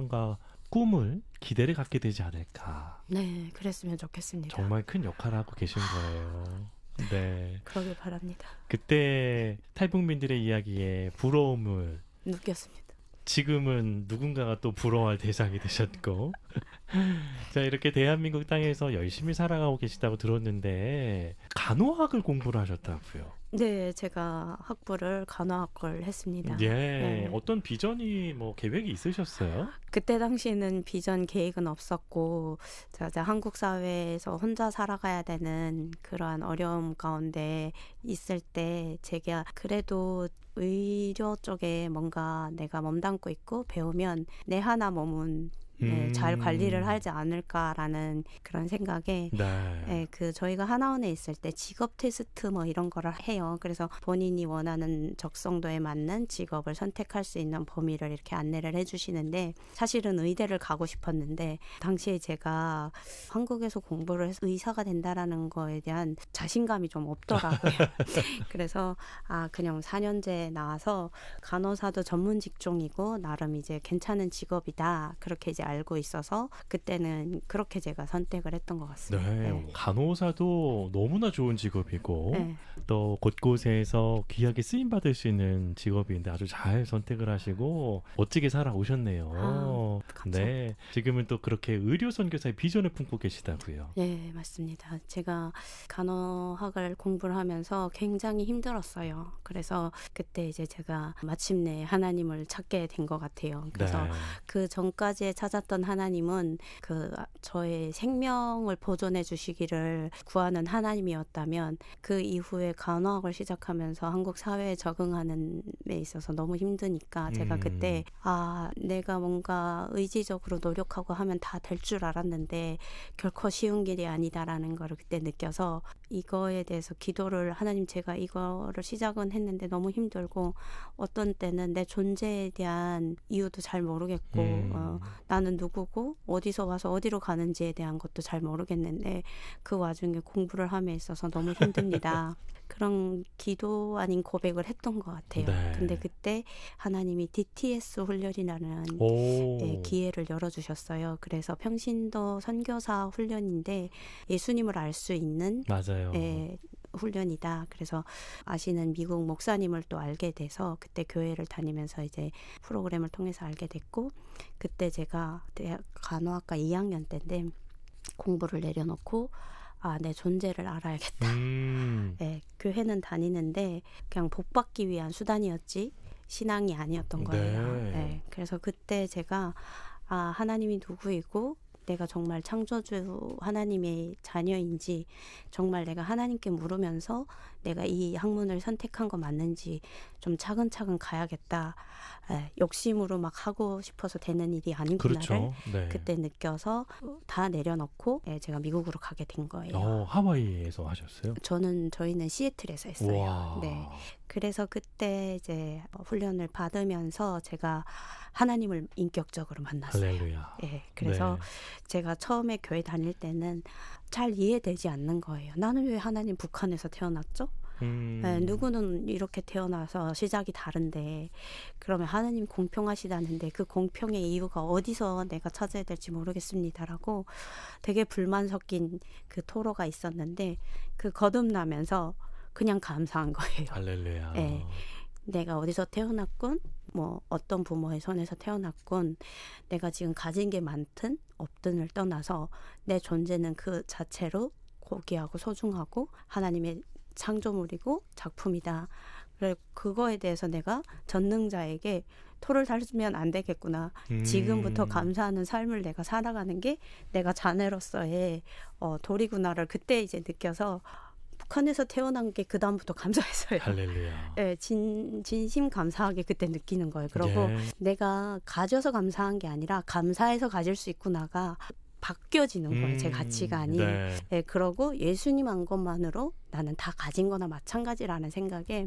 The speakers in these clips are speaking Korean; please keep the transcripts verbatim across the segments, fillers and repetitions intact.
뭔가 꿈을 기대를 갖게 되지 않을까. 네, 그랬으면 좋겠습니다. 정말 큰 역할을 하고 계신 거예요. 네. 그러길 바랍니다. 그때 탈북민들의 이야기에 부러움을 느꼈습니다. 지금은 누군가가 또 부러워할 대상이 되셨고 자, 이렇게 대한민국 땅에서 열심히 살아가고 계시다고 들었는데 간호학을 공부를 하셨다고요? 네, 제가 학부를 간호학을 했습니다. 예, 네. 어떤 비전이 뭐 계획이 있으셨어요? 그때 당시에는 비전 계획은 없었고 제가 한국 사회에서 혼자 살아가야 되는 그러한 어려움 가운데 있을 때 제가 그래도 의료 쪽에 뭔가 내가 몸담고 있고 배우면 내 하나 몸은 네, 음. 잘 관리를 하지 않을까라는 그런 생각에 네. 네, 그 저희가 하나원에 있을 때 직업 테스트 뭐 이런 거를 해요. 그래서 본인이 원하는 적성도에 맞는 직업을 선택할 수 있는 범위를 이렇게 안내를 해주시는데 사실은 의대를 가고 싶었는데 당시에 제가 한국에서 공부를 해서 의사가 된다라는 거에 대한 자신감이 좀 없더라고요. 그래서 아 그냥 사 년제 나와서 간호사도 전문 직종이고 나름 이제 괜찮은 직업이다 그렇게 이제 알고 있어서 그때는 그렇게 제가 선택을 했던 것 같습니다. 네, 네. 간호사도 너무나 좋은 직업이고 네. 또 곳곳에서 귀하게 쓰임 받을 수 있는 직업인데 아주 잘 선택을 하시고 멋지게 살아오셨네요. 아, 네, 지금은 또 그렇게 의료 선교사의 비전을 품고 계시다고요. 네, 맞습니다. 제가 간호학을 공부를 하면서 굉장히 힘들었어요. 그래서 그때 이제 제가 마침내 하나님을 찾게 된 것 같아요. 그래서 네. 그 전까지에 찾았던 하나님은 그 저의 생명을 보존해 주시기를 구하는 하나님이었다면 그 이후에 간호학을 시작하면서 한국 사회에 적응하는 데 있어서 너무 힘드니까 제가 음. 그때 아 내가 뭔가 의지적으로 노력하고 하면 다 될 줄 알았는데 결코 쉬운 길이 아니다라는 거를 그때 느껴서 이거에 대해서 기도를 하나님 제가 이거를 시작은 했는데 너무 힘들고 어떤 때는 내 존재에 대한 이유도 잘 모르겠고 음. 어, 나는 누구고 어디서 와서 어디로 가는지에 대한 것도 잘 모르겠는데 그 와중에 공부를 함에 있어서 너무 힘듭니다. 그런 기도 아닌 고백을 했던 것 같아요. 네. 근데 그때 하나님이 디티에스 훈련이라는 오. 예, 기회를 열어주셨어요. 그래서 평신도 선교사 훈련인데 예수님을 알 수 있는 맞아요. 예, 훈련이다. 그래서 아시는 미국 목사님을 또 알게 돼서 그때 교회를 다니면서 이제 프로그램을 통해서 알게 됐고 그때 제가 대학 간호학과 이 학년 때인데 공부를 내려놓고 아, 내 존재를 알아야겠다. 음. 예, 교회는 다니는데 그냥 복 받기 위한 수단이었지 신앙이 아니었던 거예요. 네. 예, 그래서 그때 제가 아, 하나님이 누구이고 내가 정말 창조주 하나님의 자녀인지 정말 내가 하나님께 물으면서 내가 이 학문을 선택한 거 맞는지 좀 차근차근 가야겠다. 에, 욕심으로 막 하고 싶어서 되는 일이 아니구나를 그렇죠. 네. 그때 느껴서 다 내려놓고 에, 제가 미국으로 가게 된 거예요. 어, 하와이에서 하셨어요? 저는 저희는 시애틀에서 했어요. 와. 네. 그래서 그때 이제 훈련을 받으면서 제가 하나님을 인격적으로 만났어요. 할렐루야. 예, 그래서 네. 제가 처음에 교회 다닐 때는 잘 이해되지 않는 거예요. 나는 왜 하나님 북한에서 태어났죠? 음. 예, 누구는 이렇게 태어나서 시작이 다른데 그러면 하나님 공평하시다는데 그 공평의 이유가 어디서 내가 찾아야 될지 모르겠습니다라고 되게 불만 섞인 그 토로가 있었는데 그 거듭나면서 그냥 감사한 거예요. 할렐루야. 예. 내가 어디서 태어났건 뭐 어떤 부모의 손에서 태어났건 내가 지금 가진 게 많든 없든을 떠나서 내 존재는 그 자체로 고귀하고 소중하고 하나님의 창조물이고 작품이다. 그래 그거에 대해서 내가 전능자에게 토를 달면 안 되겠구나. 음. 지금부터 감사하는 삶을 내가 살아가는 게 내가 자네로서의 어, 도리구나를 그때 이제 느껴서 북한에서 태어난 게 그 다음부터 감사했어요. 할렐루야. 네, 진, 진심 감사하게 그때 느끼는 거예요. 그리고 예. 내가 가져서 감사한 게 아니라 감사해서 가질 수 있구나가 바뀌어지는 거예요. 음. 제 가치관이. 네. 네, 그러고 예수님 한 것만으로 나는 다 가진 거나 마찬가지라는 생각에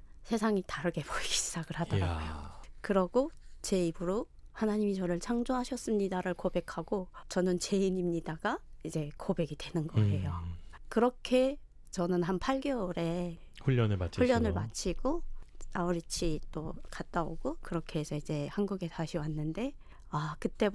세상이 다르게 보이기 시작을 하더라고요. 이야. 그러고 제 입으로 하나님이 저를 창조하셨습니다를 고백하고 저는 죄인입니다가 이제 고백이 되는 거예요. 음. 그렇게 저는 한 팔 개월에 훈련을 마치시고. 훈련을 마치고 아우리치 또 갔다 오고 그렇게 해서 이제 한국에 다시 왔는데 아 그때